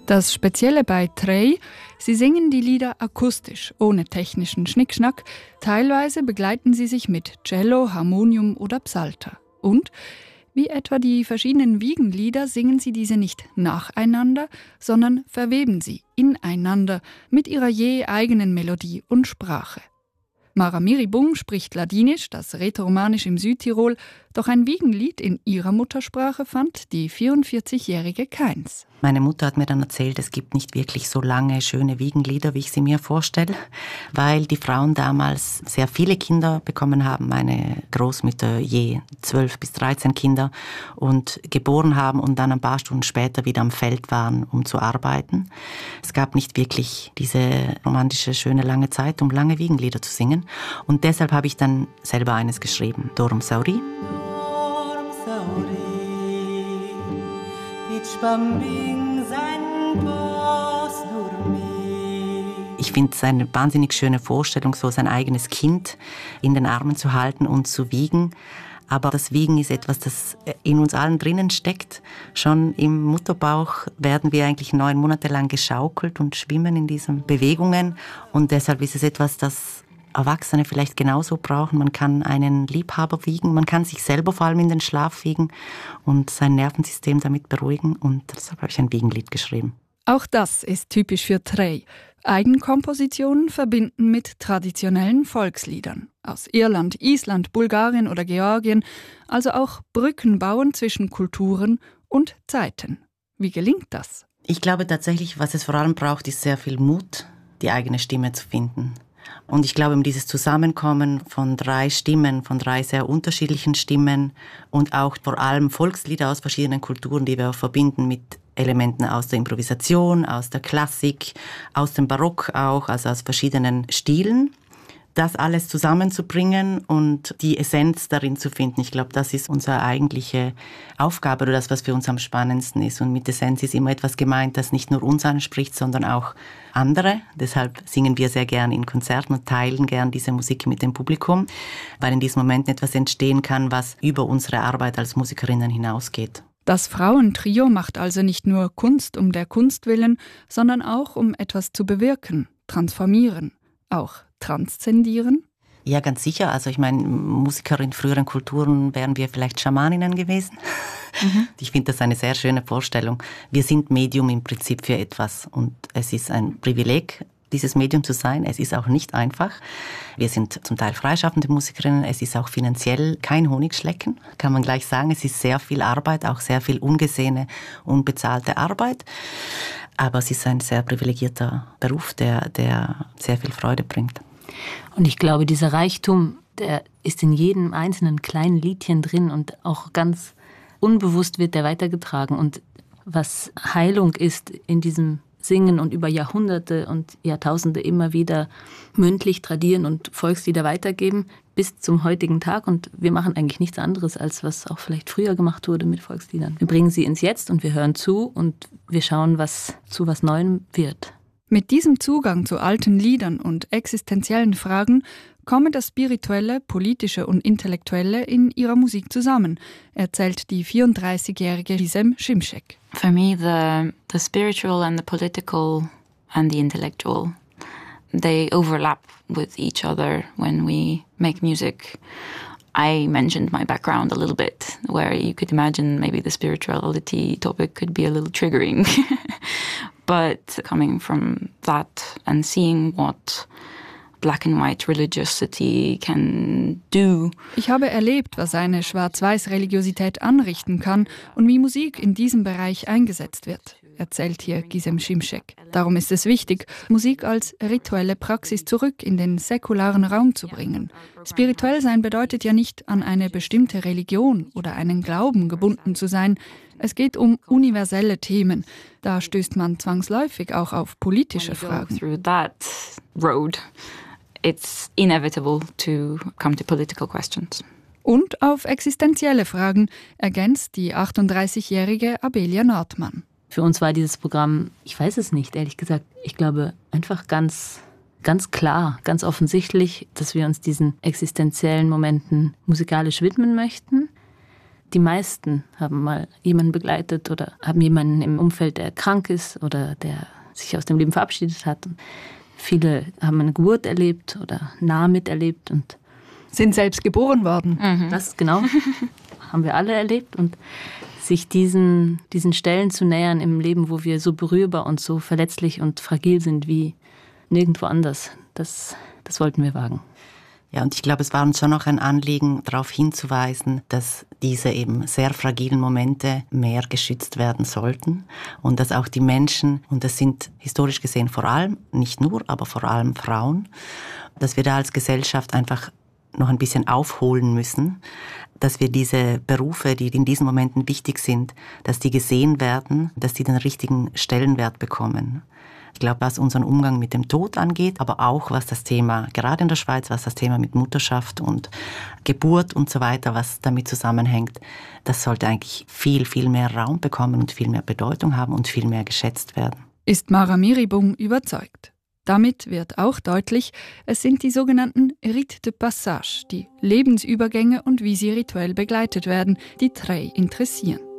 Das Spezielle bei Trey, sie singen die Lieder akustisch, ohne technischen Schnickschnack. Teilweise begleiten sie sich mit Cello, Harmonium oder Psalter. Und wie etwa die verschiedenen Wiegenlieder singen sie diese nicht nacheinander, sondern verweben sie ineinander mit ihrer je eigenen Melodie und Sprache. Mara Miribung spricht Ladinisch, das Rätoromanisch im Südtirol, doch ein Wiegenlied in ihrer Muttersprache fand die 44-jährige keins. Meine Mutter hat mir dann erzählt, es gibt nicht wirklich so lange, schöne Wiegenlieder, wie ich sie mir vorstelle, weil die Frauen damals sehr viele Kinder bekommen haben, meine Großmütter je 12 bis 13 Kinder und geboren haben und dann ein paar Stunden später wieder am Feld waren, um zu arbeiten. Es gab nicht wirklich diese romantische, schöne, lange Zeit, um lange Wiegenlieder zu singen. Und deshalb habe ich dann selber eines geschrieben, Dorm Sauri. Ich finde es eine wahnsinnig schöne Vorstellung, so sein eigenes Kind in den Armen zu halten und zu wiegen. Aber das Wiegen ist etwas, das in uns allen drinnen steckt. Schon im Mutterbauch werden wir eigentlich 9 Monate lang geschaukelt und schwimmen in diesen Bewegungen. Und deshalb ist es etwas, das Erwachsene vielleicht genauso brauchen. Man kann einen Liebhaber wiegen, man kann sich selber vor allem in den Schlaf wiegen und sein Nervensystem damit beruhigen. Und deshalb habe ich ein Wiegenlied geschrieben. Auch das ist typisch für Trey. Eigenkompositionen verbinden mit traditionellen Volksliedern. Aus Irland, Island, Bulgarien oder Georgien. Also auch Brücken bauen zwischen Kulturen und Zeiten. Wie gelingt das? Ich glaube tatsächlich, was es vor allem braucht, ist sehr viel Mut, die eigene Stimme zu finden. Und ich glaube, dieses Zusammenkommen von 3 Stimmen, von 3 sehr unterschiedlichen Stimmen und auch vor allem Volkslieder aus verschiedenen Kulturen, die wir verbinden mit Elementen aus der Improvisation, aus der Klassik, aus dem Barock auch, also aus verschiedenen Stilen. Das alles zusammenzubringen und die Essenz darin zu finden. Ich glaube, das ist unsere eigentliche Aufgabe oder das, was für uns am spannendsten ist. Und mit Essenz ist immer etwas gemeint, das nicht nur uns anspricht, sondern auch andere. Deshalb singen wir sehr gern in Konzerten und teilen gern diese Musik mit dem Publikum, weil in diesen Momenten etwas entstehen kann, was über unsere Arbeit als Musikerinnen hinausgeht. Das Frauentrio macht also nicht nur Kunst um der Kunst willen, sondern auch um etwas zu bewirken, transformieren, auch transzendieren? Ja, ganz sicher. Also ich meine, Musiker in früheren Kulturen wären wir vielleicht Schamaninnen gewesen. Ich finde das eine sehr schöne Vorstellung. Wir sind Medium im Prinzip für etwas und es ist ein Privileg, dieses Medium zu sein. Es ist auch nicht einfach. Wir sind zum Teil freischaffende Musikerinnen. Es ist auch finanziell kein Honigschlecken, kann man gleich sagen. Es ist sehr viel Arbeit, auch sehr viel ungesehene, unbezahlte Arbeit. Aber es ist ein sehr privilegierter Beruf, der sehr viel Freude bringt. Und ich glaube, dieser Reichtum, der ist in jedem einzelnen kleinen Liedchen drin und auch ganz unbewusst wird der weitergetragen. Und was Heilung ist in diesem Singen und über Jahrhunderte und Jahrtausende immer wieder mündlich tradieren und Volkslieder weitergeben bis zum heutigen Tag. Und wir machen eigentlich nichts anderes, als was auch vielleicht früher gemacht wurde mit Volksliedern. Wir bringen sie ins Jetzt und wir hören zu und wir schauen, was zu was Neuem wird. Mit diesem Zugang zu alten Liedern und existenziellen Fragen kommen das Spirituelle, Politische und Intellektuelle in ihrer Musik zusammen, erzählt die 34-jährige Gizem Şimşek. For me, the spiritual and the political and the intellectual, they overlap with each other when we make music. I mentioned my background a little bit, where you could imagine maybe the spirituality topic could be a little triggering. But coming from that and seeing what black and white religiosity can do. Ich habe erlebt, was eine Schwarz-Weiß-Religiosität anrichten kann und wie Musik in diesem Bereich eingesetzt wird, erzählt hier Gizem Şimşek. Darum ist es wichtig, Musik als rituelle Praxis zurück in den säkularen Raum zu bringen. Spirituell sein bedeutet ja nicht, an eine bestimmte Religion oder einen Glauben gebunden zu sein. Es geht um universelle Themen. Da stößt man zwangsläufig auch auf politische Fragen. Through that road, it's inevitable to come to political questions. Und auf existenzielle Fragen, ergänzt die 38-jährige Abelia Nordmann. Für uns war dieses Programm, ich weiß es nicht, ehrlich gesagt, ich glaube einfach ganz klar, ganz offensichtlich, dass wir uns diesen existenziellen Momenten musikalisch widmen möchten. Die meisten haben mal jemanden begleitet oder haben jemanden im Umfeld, der krank ist oder der sich aus dem Leben verabschiedet hat. Und viele haben eine Geburt erlebt oder nah miterlebt und sind selbst geboren worden. Das genau haben wir alle erlebt. Und sich diesen Stellen zu nähern im Leben, wo wir so berührbar und so verletzlich und fragil sind wie nirgendwo anders, das wollten wir wagen. Ja, und ich glaube, es war uns schon noch ein Anliegen, darauf hinzuweisen, dass diese eben sehr fragilen Momente mehr geschützt werden sollten und dass auch die Menschen, und das sind historisch gesehen vor allem, nicht nur, aber vor allem Frauen, dass wir da als Gesellschaft einfach noch ein bisschen aufholen müssen, dass wir diese Berufe, die in diesen Momenten wichtig sind, dass die gesehen werden, dass die den richtigen Stellenwert bekommen. Ich glaube, was unseren Umgang mit dem Tod angeht, aber auch was das Thema, gerade in der Schweiz, was das Thema mit Mutterschaft und Geburt und so weiter, was damit zusammenhängt, das sollte eigentlich viel, viel mehr Raum bekommen und viel mehr Bedeutung haben und viel mehr geschätzt werden. Ist Mara Miribung überzeugt. Damit wird auch deutlich, es sind die sogenannten Rites de Passage, die Lebensübergänge und wie sie rituell begleitet werden, die Trey interessieren.